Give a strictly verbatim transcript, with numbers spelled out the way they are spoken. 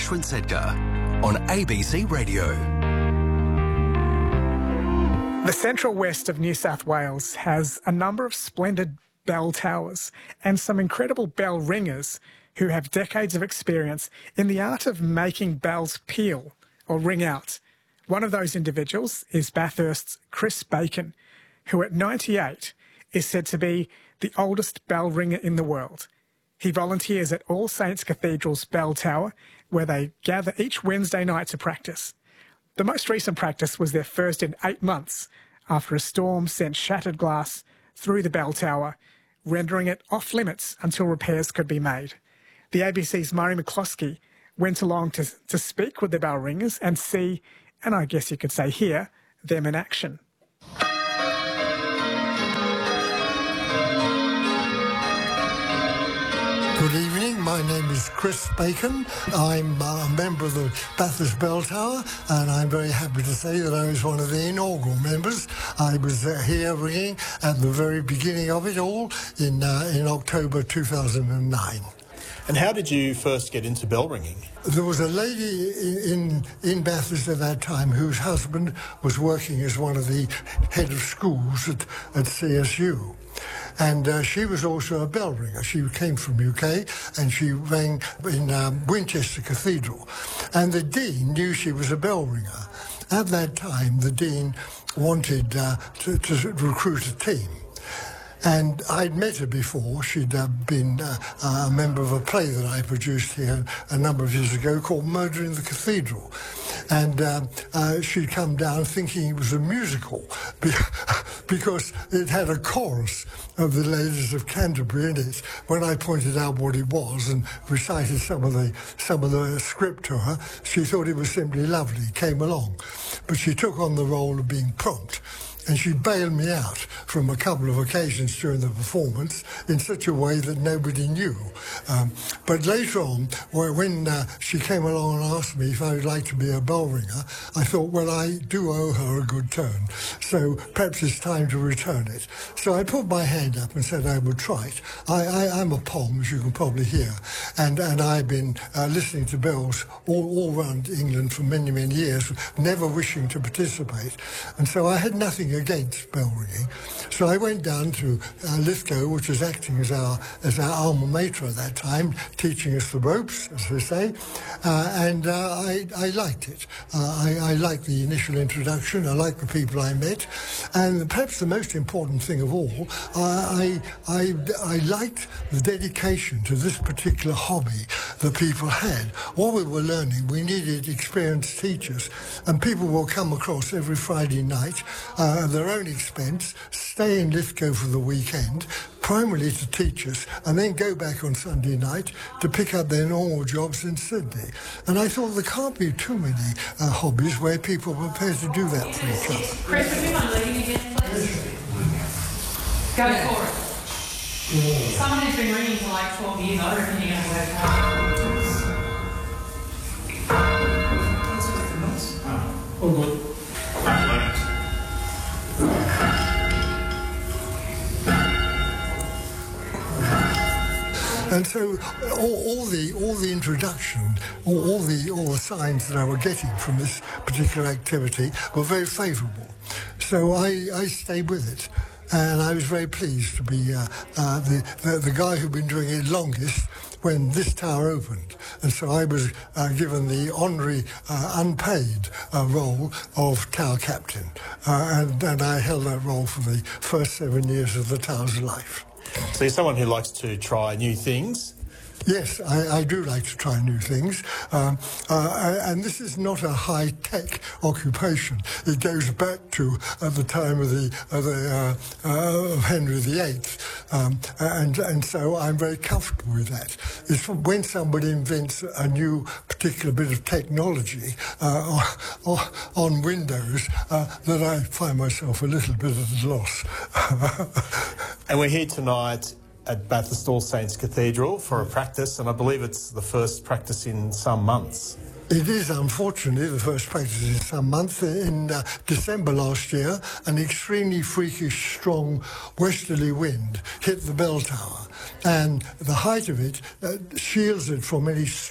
Ashwin Sedgar on A B C Radio. The central west of New South Wales has a number of splendid bell towers and some incredible bell ringers who have decades of experience in the art of making bells peal or ring out. One of those individuals is Bathurst's Chris Bacon, who at ninety-eight is said to be the oldest bell ringer in the world. He volunteers at All Saints Cathedral's bell tower, where they gather each Wednesday night to practice. The most recent practice was their first in eight months after a storm sent shattered glass through the bell tower, rendering it off limits until repairs could be made. The A B C's Murray McCloskey went along to, to speak with the bell ringers and see, and I guess you could say hear, them in action. Good evening, my name is Chris Bacon. I'm uh, a member of the Bathurst Bell Tower, and I'm very happy to say that I was one of the inaugural members. I was uh, here ringing at the very beginning of it all in, uh, in October two thousand nine. And how did you first get into bell ringing? There was a lady in, in Bathurst at that time whose husband was working as one of the head of schools at, at C S U. And uh, she was also a bell ringer. She came from U K and she rang in um, Winchester Cathedral. And the Dean knew she was a bell ringer. At that time, the Dean wanted uh, to, to recruit a team. And I'd met her before. She'd uh, been uh, a member of a play that I produced here a number of years ago called Murder in the Cathedral. And uh, uh, she'd come down thinking it was a musical because it had a chorus of the Ladies of Canterbury in it. When I pointed out what it was and recited some of the some of the script to her, she thought it was simply lovely, came along. But she took on the role of being prompt. And she bailed me out from a couple of occasions during the performance in such a way that nobody knew. Um, but later on, when uh, she came along and asked me if I would like to be a bell ringer, I thought, well, I do owe her a good turn, so perhaps it's time to return it. So I put my hand up and said I would try it. I, I, I'm a Pom, as you can probably hear, and, and I've been uh, listening to bells all, all around England for many, many years, never wishing to participate. And so I had nothing against bell ringing. So I went down to uh, Lithgow, which was acting as our as our alma mater at that time, teaching us the ropes, as they say, uh, and uh, I, I liked it. Uh, I, I liked the initial introduction, I liked the people I met, and perhaps the most important thing of all, uh, I, I, I liked the dedication to this particular hobby that people had. What we were learning, we needed experienced teachers, and people will come across every Friday night, uh, at their own expense, stay in Lithgow for the weekend, primarily to teach us, and then go back on Sunday night to pick up their normal jobs in Sydney. And I thought there can't be too many uh, hobbies where people are prepared to do that for each other. Chris, would you mind leading again, please? Go for it. Yeah. Someone who's been ringing for like twelve years, I reckon you're going to work hard. All good. And so all, all the all the introduction, all, all the all the signs that I were getting from this particular activity were very favourable. So I, I stayed with it, and I was very pleased to be uh, uh, the, the the guy who'd been doing it longest when this tower opened. And so I was uh, given the honorary, uh, unpaid uh, role of tower captain, uh, and, and I held that role for the first seven years of the tower's life. So you're someone who likes to try new things? Yes, I, I do like to try new things, um, uh, and this is not a high-tech occupation. It goes back to at the time of the of, the, uh, uh, of Henry the Eighth, um, and and so I'm very comfortable with that. It's when somebody invents a new particular bit of technology uh, on, on Windows uh, that I find myself a little bit at a loss. And we're here tonight at Bathurst All Saints Cathedral for a practice, and I believe it's the first practice in some months. It is, unfortunately, the first practice in some months. In uh, December last year, an extremely freakish, strong westerly wind hit the bell tower, and the height of it uh, shields it from any